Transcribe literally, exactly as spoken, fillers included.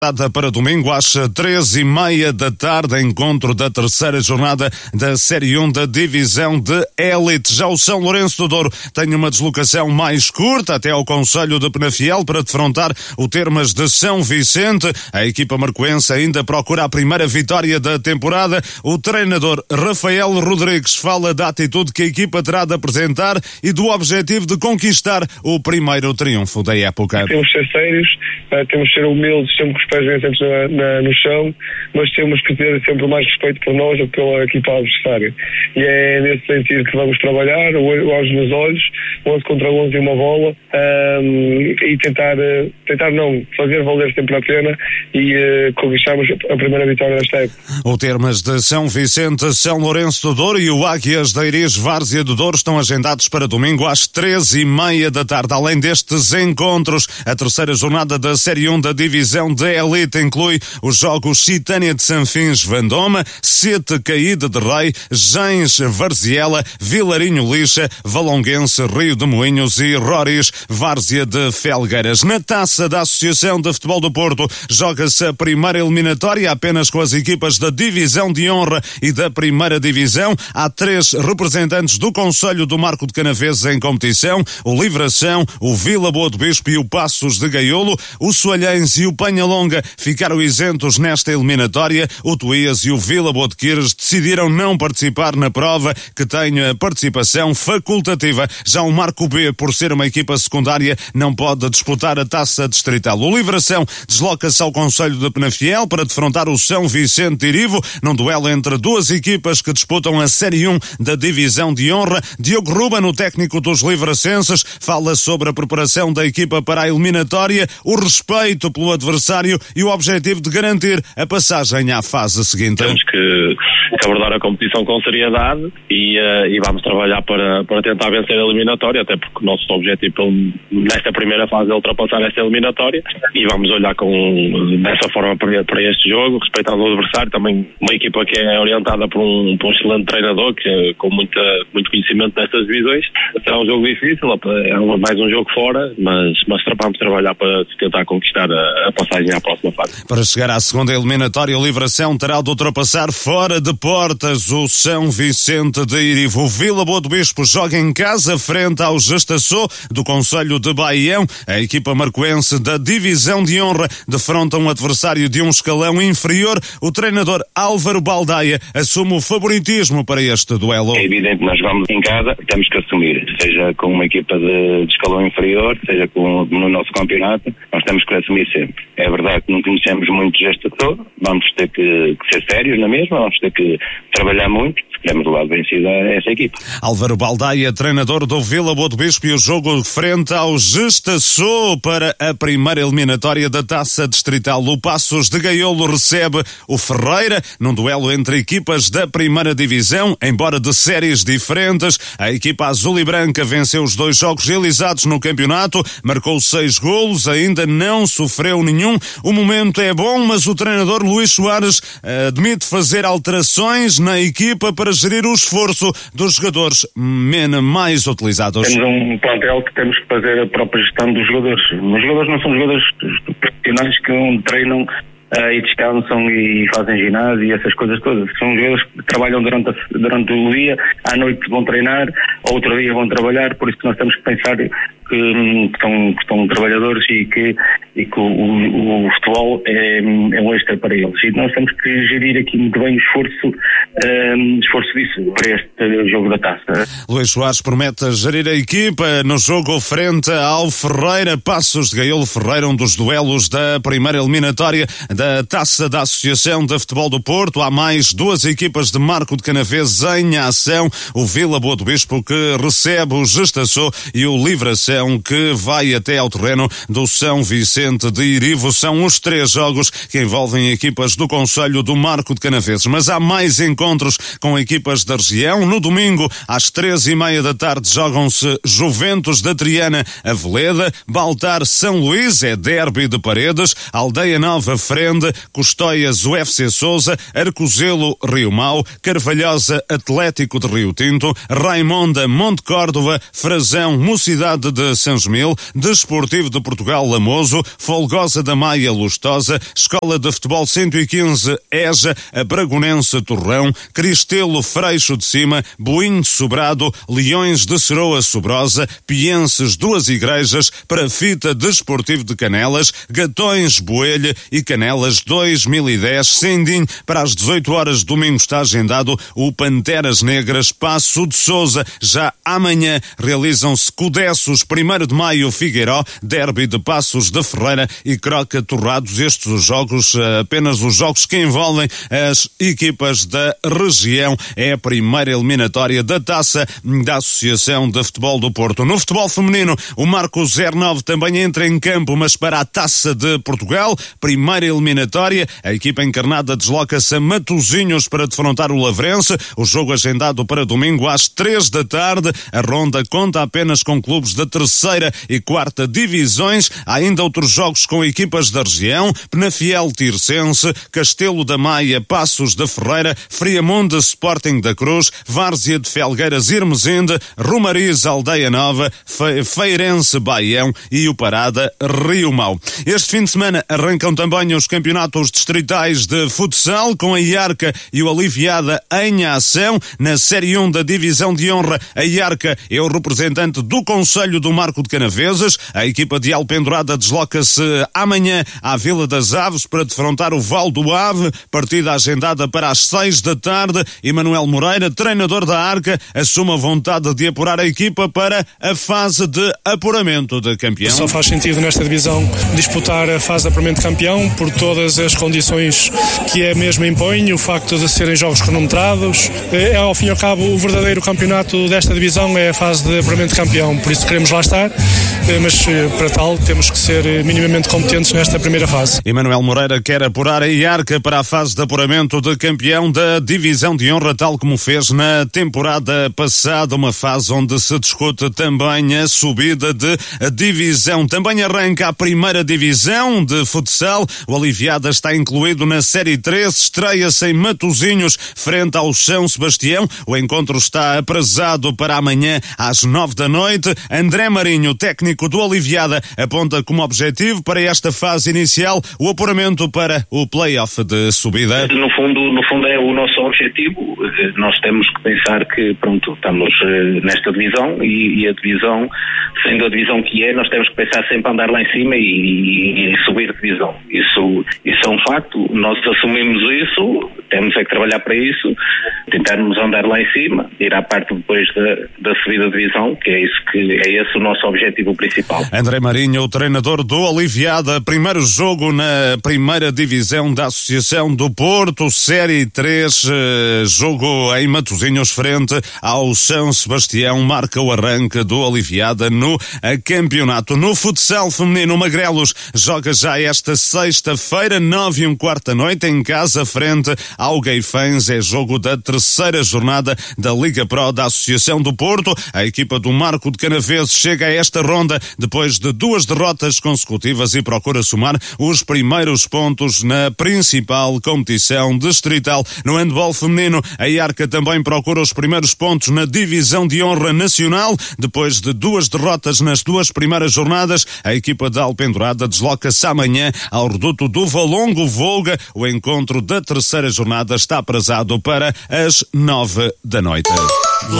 Data para domingo às três e meia da tarde, encontro da terceira jornada da Série um da Divisão de Élite. Já o São Lourenço do Douro tem uma deslocação mais curta até ao concelho de Penafiel para defrontar o Termas de São Vicente. A equipa marcoense ainda procura a primeira vitória da temporada. O treinador Rafael Rodrigues fala da atitude que a equipa terá de apresentar e do objetivo de conquistar o primeiro triunfo da época. Temos de ser sérios, temos de ser humildes, sempre com os pés bem na, na, no chão, mas temos que ter sempre mais respeito por nós ou pela equipa adversária. E é nesse sentido que vamos trabalhar, olhos nos olhos, onze contra onze e uma bola, um, e tentar, tentar não, fazer valer sempre a pena e uh, conquistarmos a primeira vitória desta época. O Termas de São Vicente, São Lourenço do Douro e o Águias da Iris Várzea do Douro estão agendados para domingo às três e meia da tarde. Além destes encontros, a terceira jornada da Série um da Divisão de Elite inclui os jogos Citânia de Sanfins Vandoma, Sete Caída de Rei, Gens Varziela, Vilarinho Lixa, Valonguense, Rio de Moinhos e Roris, Várzea de Felgueiras. Na taça da Associação de Futebol do Porto, joga-se a primeira eliminatória apenas com as equipas da Divisão de Honra e da Primeira Divisão. Há três representantes do Concelho do Marco de Canaveses em competição: o Livração, o Vila Boa do Bispo e o Passos de Gaiolo. O Soalhães e o Penhalonga ficaram isentos nesta eliminatória. O Tuías e o Vila Boa de Quires decidiram não participar na prova, que tem a participação facultativa. Já o Marco B, por ser uma equipa secundária, não pode disputar a taça distrital. O Livração desloca-se ao concelho de Penafiel para defrontar o São Vicente de Irivo, num duelo entre duas equipas que disputam a Série um da Divisão de Honra. Diogo Ruben, o técnico dos livracenses, fala sobre a preparação da equipa para a eliminatória, o respeito pelo adversário e o objetivo de garantir a passagem à fase seguinte. Temos que abordar a competição com seriedade e, uh, e vamos trabalhar para, para tentar vencer a eliminatória, até porque o nosso objetivo nesta primeira fase é ultrapassar esta eliminatória e vamos olhar com, dessa forma para, para este jogo, respeitando o adversário. Também uma equipa que é orientada por um, por um excelente treinador, que com muita, muito conhecimento nestas divisões. Será um jogo difícil, é mais um jogo fora, mas, mas vamos trabalhar para tentar conquistar a, a passagem à próxima fase. Para chegar à segunda eliminatória, o Livração terá de ultrapassar fora de portas o São Vicente de Irivo. O Vila Boa do Bispo joga em casa frente ao Gestaçô do Concelho de Baião. A equipa marcoense da Divisão de Honra defronta um adversário de um escalão inferior. O treinador Álvaro Baldaia assume o favoritismo para este duelo. É evidente que nós jogamos em casa, temos que assumir, seja com uma equipa de, de escalão inferior, seja com, no nosso campeonato, nós temos que assumir sempre. É verdade que não conhecemos muito o Gestaçô, vamos ter que, que ser sérios na mesma, vamos ter que trabalhar muito, se queremos levar vencida a essa equipa. Álvaro Baldaia, treinador do Vila Boa do Bispo, e o jogo frente ao Gestaçô para a primeira eliminatória da Taça Distrital. O Passos de Gaiolo recebe o Ferreira num duelo entre equipas da primeira divisão, embora de séries diferentes. A equipa azul e branca venceu os dois jogos realizados no campeonato, marcou seis golos, ainda não sofreu nenhum. O momento é bom, mas o treinador Luís Soares admite fazer alterações na equipa para gerir o esforço dos jogadores menos mais utilizados. Temos um plantel que temos que fazer a própria gestão dos jogadores. Os jogadores não são jogadores profissionais que treinam Uh, e descansam e fazem ginásio e essas coisas todas. São jogadores que trabalham durante, a, durante o dia, à noite vão treinar, outro dia vão trabalhar, por isso que nós temos que pensar que, que, estão, que estão trabalhadores e que, e que o, o, o futebol é, é um extra para eles. E nós temos que gerir aqui muito bem o esforço, um, esforço disso para este jogo da taça. Luís Soares promete gerir a equipa no jogo frente ao Ferreira. Passos de Gaiolo Ferreira, um dos duelos da primeira eliminatória da Taça da Associação de Futebol do Porto. Há mais duas equipas de Marco de Canaveses em ação. O Vila Boa do Bispo, que recebe o Gestaçô, e o Livração, que vai até ao terreno do São Vicente de Irivo. São os três jogos que envolvem equipas do Concelho do Marco de Canaveses. Mas há mais encontros com equipas da região. No domingo, às três e meia da tarde, jogam-se Juventus da Triana Aveleda, Baltar São Luís, é derby de Paredes, Aldeia Nova Frente, Custóias U F C Sousa, Arcozelo Rio Mau, Carvalhosa Atlético de Rio Tinto, Raimonda Monte Córdova, Frazão Mocidade de de Sanjemil, Desportivo de Portugal Lamoso, Folgosa da Maia Lustosa, Escola de Futebol cento e quinze EJA, a Bragonense Torrão, Cristelo Freixo de Cima, Boinho de Sobrado, Leões de Ceroa Sobrosa, Pienses Duas Igrejas, Parafita Desportivo de Canelas, Gatões Boelho e Canelas dois mil e dez, Sendim. Para as dezoito horas domingo está agendado o Panteras Negras Passo de Sousa. Já amanhã realizam-se Codessos, primeiro de maio Figueiró, Derby de Passos de Ferreira e Croca Torrados. Estes os jogos, apenas os jogos que envolvem as equipas da região. É a primeira eliminatória da Taça da Associação de Futebol do Porto. No futebol feminino, o Marco zero nove também entra em campo, mas para a Taça de Portugal, primeira eliminatória, a equipa encarnada desloca-se a Matosinhos para defrontar o Lavrense. O jogo agendado para domingo às três da tarde. A ronda conta apenas com clubes da terceira e quarta divisões. Há ainda outros jogos com equipas da região: Penafiel Tirsense, Castelo da Maia Passos da Ferreira, Friamunde Sporting da Cruz, Várzea de Felgueiras Irmesinde, Romariz Aldeia Nova, Fe Feirense Baião e o Parada Rio Mau. Este fim de semana arrancam também os campeonatos distritais de futsal, com a Iarca e o Aliviada em ação. Na Série um da Divisão de Honra, a Iarca é o representante do Conselho do Marco de Canaveses. A equipa de Alpendurada desloca-se amanhã à Vila das Aves para defrontar o Val do Ave, partida agendada para as seis da tarde. E Manuel Moreira, treinador da Arca, assume a vontade de apurar a equipa para a fase de apuramento de campeão. Só faz sentido nesta divisão disputar a fase de apuramento de campeão por todas as condições que a mesma impõe, o facto de serem jogos cronometrados. É, ao fim e ao cabo, o verdadeiro campeonato desta divisão é a fase de apuramento de campeão, por isso queremos lá estar, mas para tal temos que ser minimamente competentes nesta primeira fase. Emanuel Moreira quer apurar a Iarca para a fase de apuramento de campeão da Divisão de Honra, tal como fez na temporada passada, uma fase onde se discute também a subida de divisão. Também arranca a primeira divisão de futsal. O Aliviada está incluído na Série três, estreia-se em Matosinhos frente ao São Sebastião. O encontro está aprazado para amanhã às nove da noite. André Marinho, técnico do Aliviada, aponta como objetivo para esta fase inicial o apuramento para o play-off de subida. No fundo, no fundo é o nosso objetivo. Nós temos que pensar que, pronto, estamos nesta divisão e, e a divisão, sendo a divisão que é, nós temos que pensar sempre a andar lá em cima e, e, e subir de divisão. Isso, isso é um facto. Nós assumimos isso, temos é que trabalhar para isso, tentarmos andar lá em cima, ir à parte depois da, da subida de divisão, que é isso que é esse o nosso objetivo principal. André Marinho, o treinador do Aliviada, primeiro jogo na primeira divisão da Associação do Porto, Série três, jogo em Matosinhos frente ao São Sebastião, marca o arranque do Aliviada no campeonato. No futsal feminino, o Magrelos joga já esta sexta-feira, nove e um quarto da noite, em casa, frente ao Gueifães. É jogo da terceira jornada da Liga Pro da Associação do Porto. A equipa do Marco de Canaveses chega a esta ronda depois de duas derrotas consecutivas e procura somar os primeiros pontos na principal competição distrital. No handball feminino, a Iarca também procura os primeiros pontos na Divisão de Honra Nacional. Depois de duas derrotas nas duas primeiras jornadas, a equipa da Alpendurada desloca-se amanhã ao reduto do Valongo Volga. O encontro da terceira jornada está aprazado para as nove da noite.